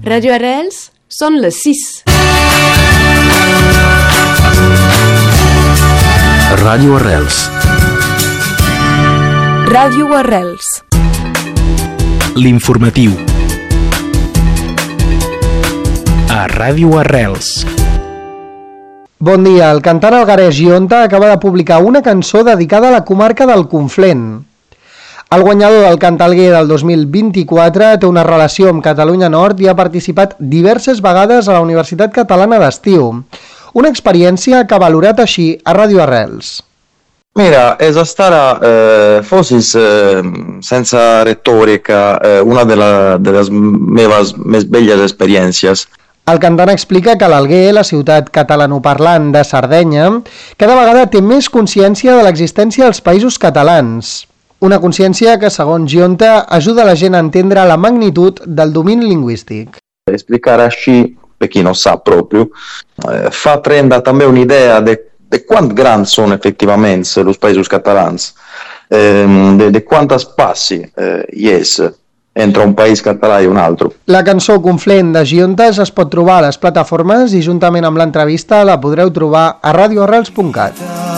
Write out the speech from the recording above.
Radio Arrels, són les 6. Radio Arrels. Radio Arrels. L'informatiu. A Ràdio Arrels. Bon dia, el cantant alguerès Gionta acaba de publicar una cançó dedicada a la comarca del Conflent. El guanyador del Cantalguer del 2024 té una relació amb Catalunya Nord i ha participat diverses vegades a la Universitat Catalana d'Estiu. Una experiència que ha valorat així a Ràdio Arrels. Mira, è stata forse senza retorica una delle mie belle esperienze. El cantant explica que l'Alguer, la ciutat catalanoparlant de Sardenya, cada vegada té més consciència de l'existència dels països catalans. Una consciència que, segons Gionta, ajuda la gent a entendre la magnitud del domini lingüístic. Esplicare així, per chi non sa proprio, fa prendere també un'idea de quant grans són efectivament els països catalans, de quantes passi hi és entre un país català i un altre. La cançó Conflent de Giontes es pot trobar a les plataformes i juntament amb l'entrevista la podreu trobar a radioarrels.cat.